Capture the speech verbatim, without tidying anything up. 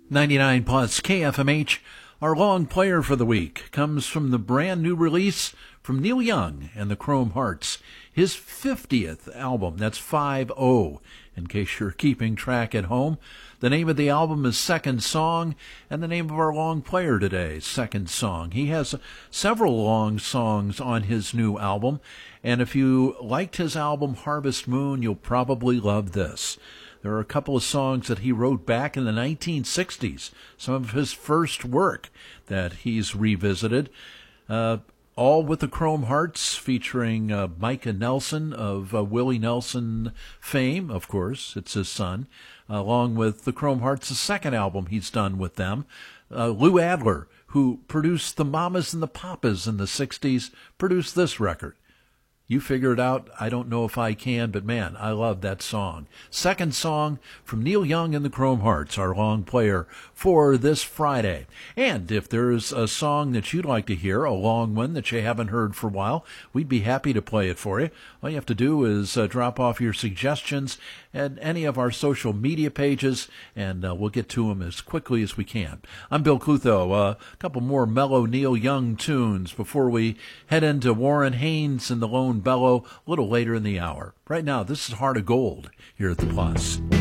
ninety-nine plus K F M H. Our long player for the week comes from the brand new release from Neil Young and the Chrome Hearts, his fiftieth album. That's five oh, in case you're keeping track at home. The name of the album is Second Song, and the name of our long player today, Second Song. He has several long songs on his new album, and if you liked his album Harvest Moon, you'll probably love this. There are a couple of songs that he wrote back in the nineteen sixties, some of his first work that he's revisited, uh, all with the Chrome Hearts, featuring uh, Micah Nelson of uh, Willie Nelson fame, of course, it's his son, along with the Chrome Hearts, the second album he's done with them. Uh, Lou Adler, who produced the Mamas and the Papas in the sixties, produced this record. You figure it out. I don't know if I can, but man, I love that song. Second Song from Neil Young and the Chrome Hearts, our long player for this Friday. And if there's a song that you'd like to hear, a long one that you haven't heard for a while, we'd be happy to play it for you. All you have to do is uh, drop off your suggestions at any of our social media pages, and uh, we'll get to them as quickly as we can. I'm Bill Clutho. Uh, a couple more mellow Neil Young tunes before we head into Warren Haynes and the Lone Bellow a little later in the hour. Right now, this is Heart of Gold here at the Plus.